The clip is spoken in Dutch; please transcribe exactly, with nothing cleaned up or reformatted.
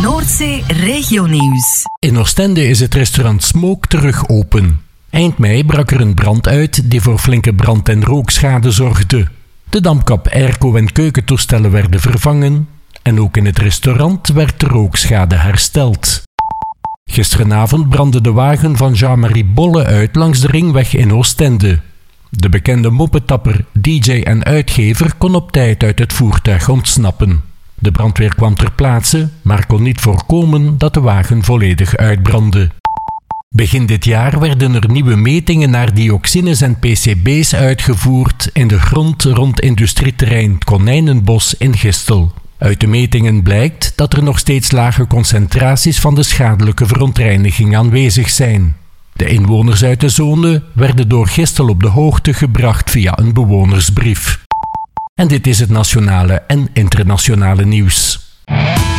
Noordzee Regionieuws. In Oostende is het restaurant Smoke terug open. Eind mei brak er een brand uit die voor flinke brand- en rookschade zorgde. De dampkap, airco en keukentoestellen werden vervangen en ook in het restaurant werd de rookschade hersteld. Gisterenavond brandde de wagen van Jean-Marie Bolle uit langs de ringweg in Oostende. De bekende moppetapper, D J en uitgever kon op tijd uit het voertuig ontsnappen. De brandweer kwam ter plaatse, maar kon niet voorkomen dat de wagen volledig uitbrandde. Begin dit jaar werden er nieuwe metingen naar dioxines en P C B's uitgevoerd in de grond rond industrieterrein Konijnenbos in Gistel. Uit de metingen blijkt dat er nog steeds lage concentraties van de schadelijke verontreiniging aanwezig zijn. De inwoners uit de zone werden door Gistel op de hoogte gebracht via een bewonersbrief. En dit is het nationale en internationale nieuws.